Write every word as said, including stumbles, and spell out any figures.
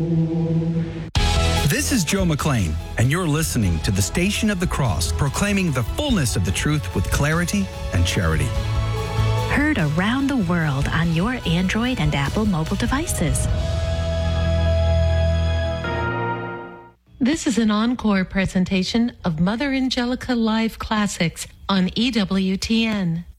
This is Joe McLean, and you're listening to the Station of the Cross, proclaiming the fullness of the truth with clarity and charity. Heard around the world on your Android and Apple mobile devices. This is an encore presentation of Mother Angelica Live Classics on E W T N.